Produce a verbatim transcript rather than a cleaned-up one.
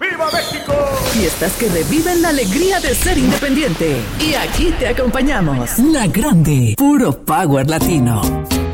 ¡Viva México! Fiestas que reviven la alegría de ser independiente. Y aquí te acompañamos. La Grande, puro power latino.